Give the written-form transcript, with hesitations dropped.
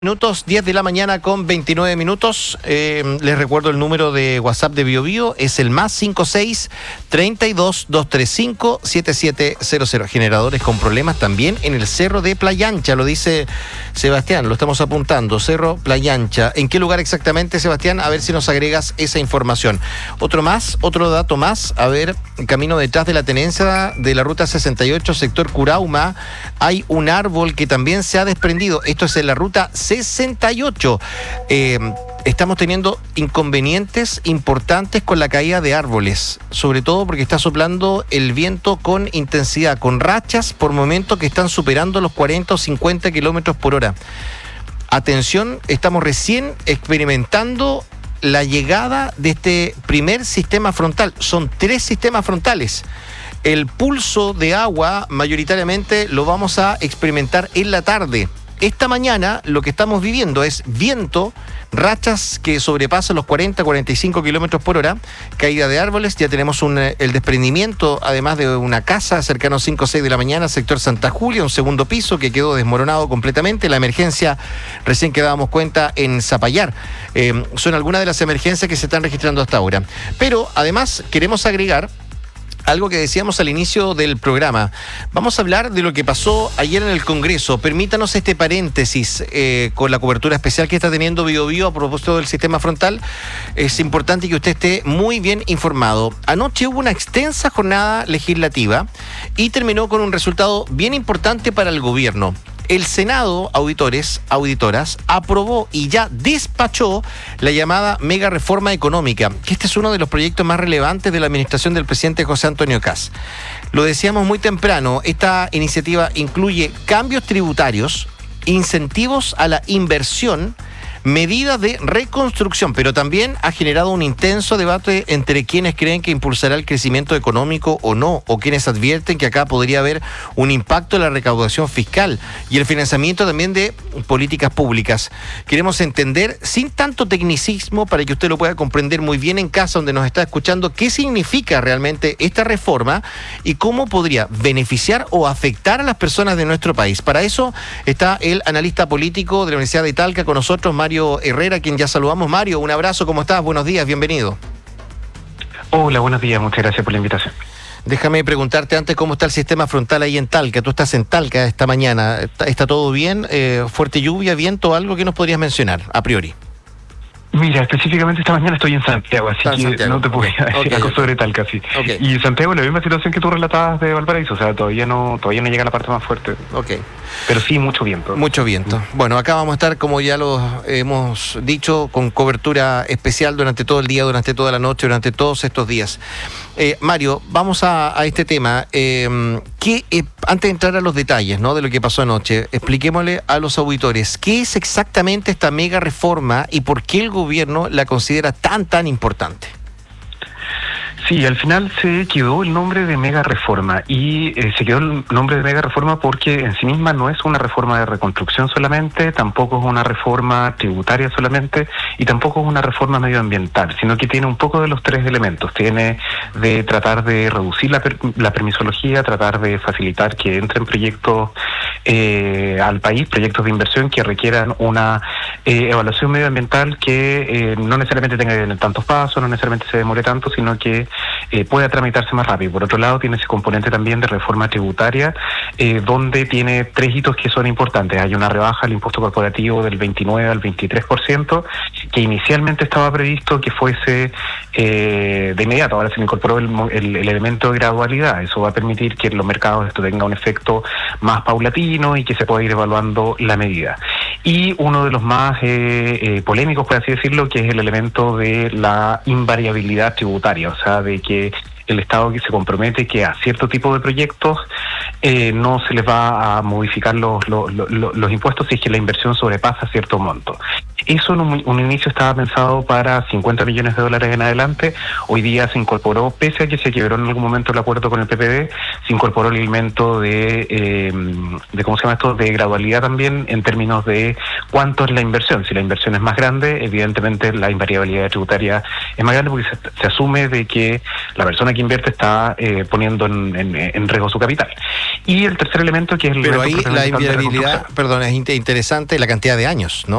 Minutos, 10 de la mañana con 29 minutos. Les recuerdo el número de WhatsApp de BioBio, es el +56 32 235 7700. Generadores con problemas también en el Cerro de Playa Ancha, lo dice Sebastián, lo estamos apuntando, Cerro Playa Ancha. ¿En qué lugar exactamente, Sebastián? A ver si nos agregas esa información. Otro dato más, a ver, camino detrás de la tenencia de la ruta 68, sector Curauma, hay un árbol que también se ha desprendido. Esto es en la ruta 68. Estamos teniendo inconvenientes importantes con la caída de árboles, sobre todo porque está soplando el viento con intensidad, con rachas por momentos que están superando los 40 o 50 kilómetros por hora. Atención, estamos recién experimentando la llegada de este primer sistema frontal. Son 3 sistemas frontales. El pulso de agua mayoritariamente lo vamos a experimentar en la tarde. Esta mañana lo que estamos viviendo es viento, rachas que sobrepasan los 40-45 kilómetros por hora, caída de árboles, ya tenemos el desprendimiento, además de una casa cercano a 5 o 6 de la mañana, sector Santa Julia, un segundo piso que quedó desmoronado completamente, la emergencia recién que dábamos cuenta en Zapallar. Son algunas de las emergencias que se están registrando hasta ahora. Pero además queremos agregar algo que decíamos al inicio del programa. Vamos a hablar de lo que pasó ayer en el Congreso. Permítanos este paréntesis con la cobertura especial que está teniendo BioBio a propósito del sistema frontal. Es importante que usted esté muy bien informado. Anoche hubo una extensa jornada legislativa y terminó con un resultado bien importante para el gobierno. El Senado, auditoras, aprobó y ya despachó la llamada mega reforma económica, que este es uno de los proyectos más relevantes de la administración del presidente José Antonio Kast. Lo decíamos muy temprano, esta iniciativa incluye cambios tributarios, incentivos a la inversión, medidas de reconstrucción, pero también ha generado un intenso debate entre quienes creen que impulsará el crecimiento económico o no, o quienes advierten que acá podría haber un impacto en la recaudación fiscal y el financiamiento también de políticas públicas. Queremos entender, sin tanto tecnicismo, para que usted lo pueda comprender muy bien en casa donde nos está escuchando, qué significa realmente esta reforma y cómo podría beneficiar o afectar a las personas de nuestro país. Para eso está el analista político de la Universidad de Talca con nosotros, Mario Herrera, quien ya saludamos. Mario, un abrazo, ¿cómo estás? Buenos días, bienvenido. Hola, buenos días, muchas gracias por la invitación. Déjame preguntarte antes cómo está el sistema frontal ahí en Talca. Tú estás en Talca esta mañana, ¿está todo bien? ¿Fuerte lluvia, viento, algo que nos podrías mencionar a priori? Mira, específicamente esta mañana estoy en Santiago, así que no te puedo decir algo sobre Talca, sí. Okay. Y Santiago, la misma situación que tú relatabas de Valparaíso, o sea, todavía no llega la parte más fuerte. Okay. Pero sí, mucho viento. Mucho viento. Bueno, acá vamos a estar, como ya lo hemos dicho, con cobertura especial durante todo el día, durante toda la noche, durante todos estos días. Mario, vamos a este tema. Antes de entrar a los detalles, ¿no?, de lo que pasó anoche, expliquémosle a los auditores qué es exactamente esta mega reforma y por qué el gobierno la considera tan importante. Sí, al final se quedó el nombre de mega reforma y se quedó el nombre de mega reforma porque en sí misma no es una reforma de reconstrucción solamente, tampoco es una reforma tributaria solamente y tampoco es una reforma medioambiental, sino que tiene un poco de los 3 elementos. Tiene de tratar de reducir la permisología, tratar de facilitar que entren proyectos al país, proyectos de inversión que requieran una evaluación medioambiental que no necesariamente tenga que tener tantos pasos, no necesariamente se demore tanto, sino que pueda tramitarse más rápido. Por otro lado, tiene ese componente también de reforma tributaria, donde tiene 3 hitos que son importantes. Hay una rebaja al impuesto corporativo del 29 al 23%, que inicialmente estaba previsto que fuese de inmediato. Ahora se le incorporó el elemento de gradualidad. Eso va a permitir que en los mercados esto tenga un efecto más paulatino y que se pueda ir evaluando la medida. Y uno de los más polémicos, por así decirlo, que es el elemento de la invariabilidad tributaria, o sea, de que el Estado que se compromete que a cierto tipo de proyectos no se les va a modificar los impuestos si es que la inversión sobrepasa cierto monto. Eso en un inicio estaba pensado para $50 millones en adelante. Hoy día se incorporó, pese a que se quebró en algún momento el acuerdo con el PPD, se incorporó el elemento de ¿cómo se llama esto?, de gradualidad también en términos de cuánto es la inversión. Si la inversión es más grande, evidentemente la invariabilidad tributaria es más grande porque se asume de que la persona que invierte está poniendo en riesgo su capital. Y el tercer elemento, que es el... Pero ahí la invariabilidad, perdón, es interesante la cantidad de años, ¿no?